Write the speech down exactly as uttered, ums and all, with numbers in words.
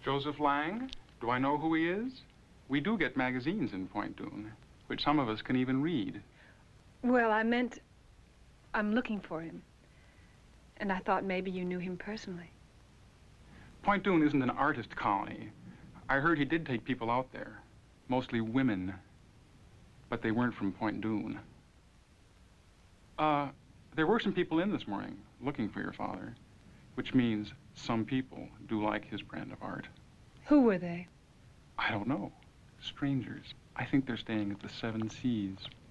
Joseph Lang? Do I know who he is? We do get magazines in Point Dume, which some of us can even read. Well, I meant I'm looking for him. And I thought maybe you knew him personally. Point Dume isn't an artist colony. I heard he did take people out there, mostly women. But they weren't from Point Dume. Uh, there were some people in this morning looking for your father, which means some people do like his brand of art. Who were they? I don't know. Strangers. I think they're staying at the Seven Seas.